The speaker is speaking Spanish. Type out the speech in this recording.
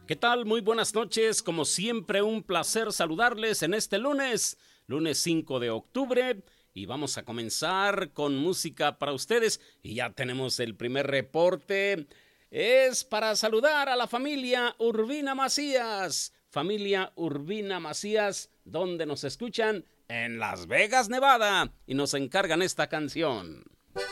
¿Qué tal? Muy buenas noches. Como siempre, un placer saludarles en este lunes 5 de octubre. Y vamos a comenzar con música para ustedes. Y ya tenemos el primer reporte. Es para saludar a la familia Urbina Macías. Familia Urbina Macías, donde nos escuchan en Las Vegas, Nevada. Y nos encargan esta canción.